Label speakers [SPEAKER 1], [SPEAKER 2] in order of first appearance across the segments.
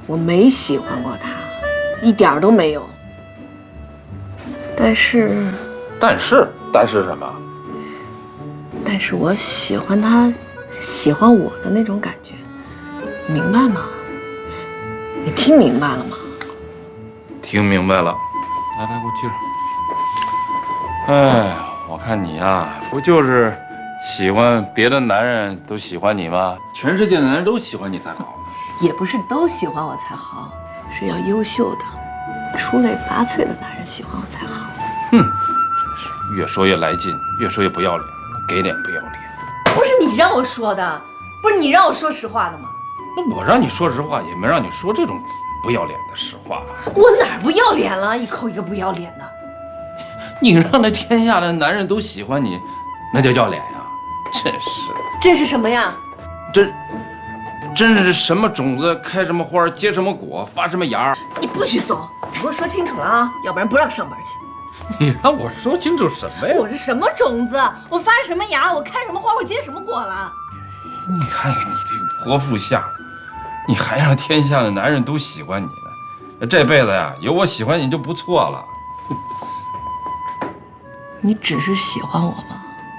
[SPEAKER 1] 我没喜欢过他，一点都没有。但是什么？但是我喜欢他，喜欢我的那种感觉，明白吗？你听明白了吗？
[SPEAKER 2] 听明白了。来，给我沏上。哎，我看你呀，不就是喜欢别的男人都喜欢你吗？全世界的男人都喜欢你才好呢。
[SPEAKER 1] 也不是都喜欢我才好，是要优秀的、出类拔萃的男人喜欢我才好。
[SPEAKER 2] 哼，真是越说越来劲，越说越不要脸，给脸不要脸。
[SPEAKER 1] 不是你让我说的，不是你让我说实话的吗？
[SPEAKER 2] 那我让你说实话，也没让你说这种不要脸的实话。
[SPEAKER 1] 我哪儿不要脸了？一口一个不要脸的。
[SPEAKER 2] 你让那天下的男人都喜欢你，那叫要脸呀！真是。
[SPEAKER 1] 这是什么呀？
[SPEAKER 2] 真是什么种子开什么花，结什么果，发什么芽。
[SPEAKER 1] 你不许走，你给我说清楚了啊，要不然不让上班去。
[SPEAKER 2] 你让我说清楚什么呀？
[SPEAKER 1] 我是什么种子？我发什么芽？我开什么花？我结什么果了？
[SPEAKER 2] 你看看你这泼妇下，你还让天下的男人都喜欢你呢？这辈子呀，有我喜欢你就不错了。
[SPEAKER 1] 你只是喜欢我吗？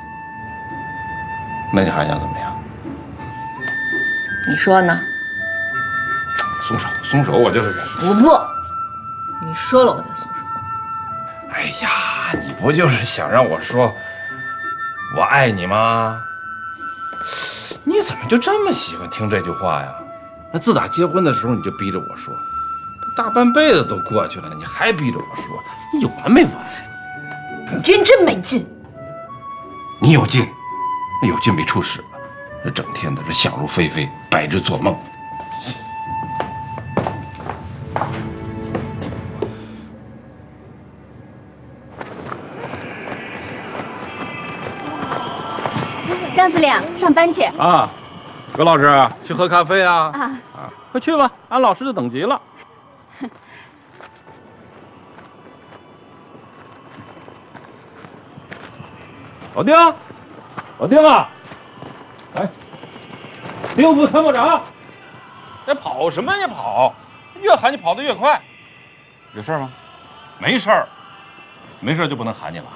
[SPEAKER 2] 那你还想怎么样？
[SPEAKER 1] 你说呢？
[SPEAKER 2] 松手，我就是忍。
[SPEAKER 1] 不，你说了我再松手。
[SPEAKER 2] 哎呀，你不就是想让我说我爱你吗？你怎么就这么喜欢听这句话呀？那自打结婚的时候你就逼着我说，这大半辈子都过去了，你还逼着我说，你有完没完？
[SPEAKER 1] 你真没劲。
[SPEAKER 2] 你有劲，那有劲没出息了，这整天的这想入非非，白日做梦。
[SPEAKER 3] 张司令，上班去
[SPEAKER 2] 啊，刘老师去喝咖啡啊？
[SPEAKER 3] 啊，
[SPEAKER 2] 快去吧，按老师的等级了。老丁啊，哎，丁副参谋长，这跑什么呀跑？越喊你跑得越快。
[SPEAKER 4] 有事吗？
[SPEAKER 2] 没事儿，没事就不能喊你了。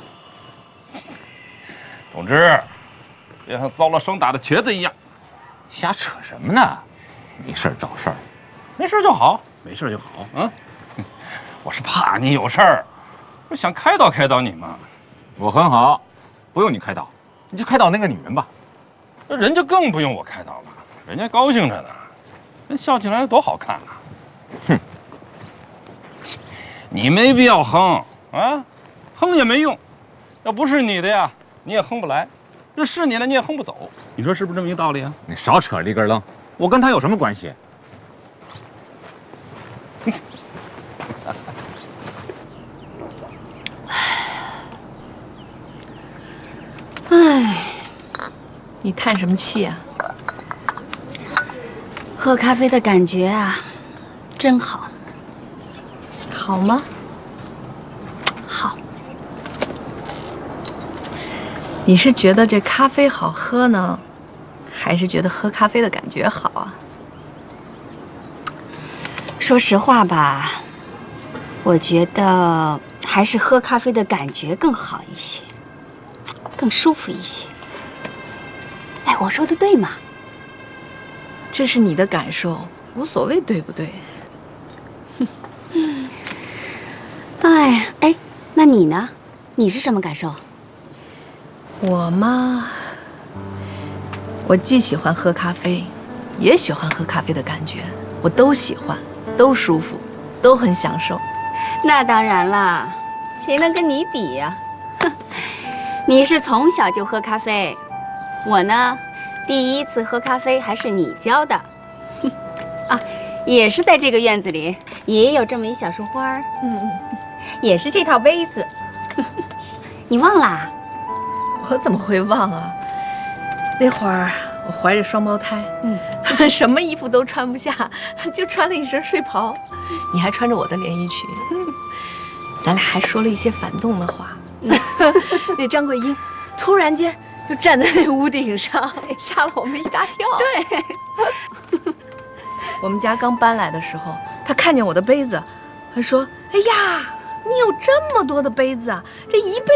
[SPEAKER 2] 同志，别像遭了霜打的瘸子一样，
[SPEAKER 4] 瞎扯什么呢？没事找事儿，
[SPEAKER 2] 没事就好，没事就好啊。我是怕你有事儿，我想开导开导你嘛。
[SPEAKER 4] 我很好，不用你开导，你就开导那个女人吧。
[SPEAKER 2] 那人家更不用我开导了，人家高兴着呢，那笑起来多好看啊！
[SPEAKER 4] 哼，
[SPEAKER 2] 你没必要哼啊，哼也没用，要不是你的呀，你也哼不来；这是你的，你也哼不走。你说是不是这么一个道理啊？
[SPEAKER 4] 你少扯里根楞，我跟他有什么关系？
[SPEAKER 1] 唉，你叹什么气啊？
[SPEAKER 3] 喝咖啡的感觉啊，真好。
[SPEAKER 1] 好吗？
[SPEAKER 3] 好。
[SPEAKER 1] 你是觉得这咖啡好喝呢，还是觉得喝咖啡的感觉好啊？
[SPEAKER 3] 说实话吧，我觉得还是喝咖啡的感觉更好一些，更舒服一些。哎，我说的对吗？
[SPEAKER 1] 这是你的感受，无所谓对不对？
[SPEAKER 3] 哎，那你呢？你是什么感受？
[SPEAKER 1] 我嘛，我既喜欢喝咖啡，也喜欢喝咖啡的感觉，我都喜欢，都舒服，都很享受。
[SPEAKER 3] 那当然啦，谁能跟你比呀？哼，你是从小就喝咖啡，我呢，第一次喝咖啡还是你教的。啊，也是在这个院子里，也有这么一小束花，也是这套杯子。你忘啦？
[SPEAKER 1] 我怎么会忘啊？那会儿我怀着双胞胎，什么衣服都穿不下，就穿了一身睡袍，你还穿着我的连衣裙，咱俩还说了一些反动的话。那张桂英突然间就站在那屋顶上，吓了我们一大跳。
[SPEAKER 3] 对。
[SPEAKER 1] 我们家刚搬来的时候，他看见我的杯子，还说：“哎呀，你有这么多的杯子啊，这一辈